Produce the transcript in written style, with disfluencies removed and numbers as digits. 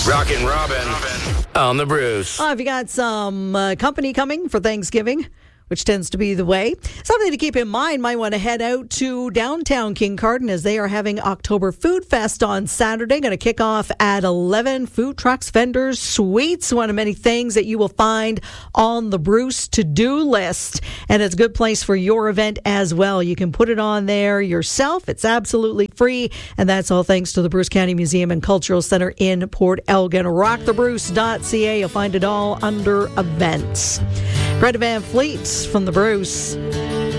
Rockin' Robin on the Bruce. Have you got some company coming for Thanksgiving, which tends to be the way? Something to keep in mind, might want to head out to downtown Kincardine as they are having October Food Fest on Saturday. Going to kick off at 11. Food trucks, vendors, sweets, one of many things that you will find on the Bruce to-do list. And it's a good place for your event as well. You can put it on there yourself. It's absolutely free. And that's all thanks to the Bruce County Museum and Cultural Center in Port Elgin. rockthebruce.ca. You'll find it all under events. Greta Van Fleet from the Bruce.